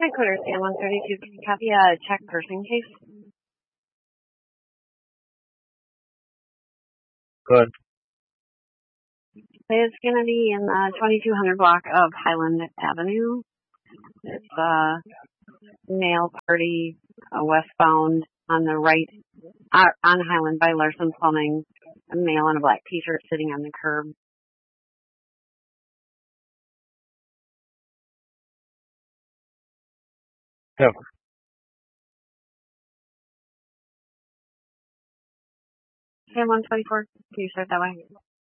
Headquarters, Sam 132. Can you copy a check person case? Good. It's going to be in the 2200 block of Highland Avenue. It's a male party, westbound on the right, on Highland by Larson Plumbing. A male in a black t-shirt sitting on the curb. No. Sam 124. Can you start that way?